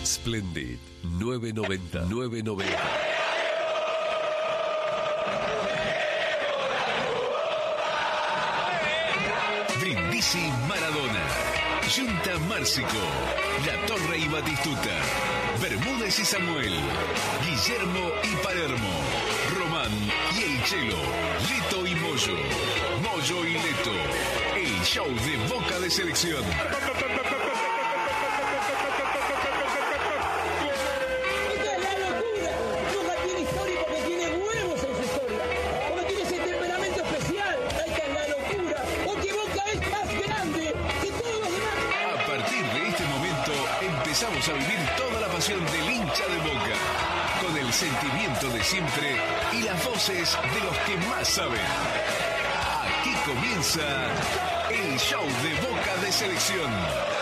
Splendid 990. Brindisi Maradona, Junta Márcico, La Torre y Batistuta, Bermúdez y Samuel, Guillermo y Palermo, Román y El Chelo, Leto y Moyo, Moyo y Leto, el show de Boca de Selección. Empezamos a vivir toda la pasión del hincha de Boca, con el sentimiento de siempre y las voces de los que más saben. Aquí comienza el show de Boca de Selección.